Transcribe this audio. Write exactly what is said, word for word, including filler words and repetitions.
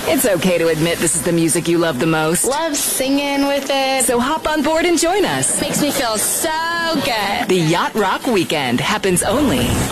It's okay to admit this is the music you love the most. Love singing with it. So hop on board and join us. Makes me feel so good. The Yacht Rock Weekend happens only